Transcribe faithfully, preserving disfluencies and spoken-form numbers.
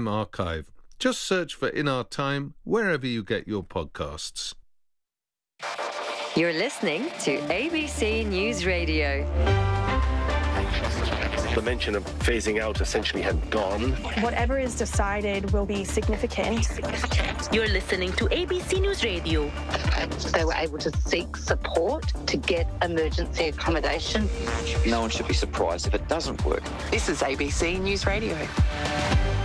Time archive. Just search for In Our Time wherever you get your podcasts. You're listening to A B C News Radio. The mention of phasing out essentially had gone. Whatever is decided will be significant. You're listening to A B C News Radio. They were able to seek support to get emergency accommodation. No one should be surprised if it doesn't work. This is A B C News Radio.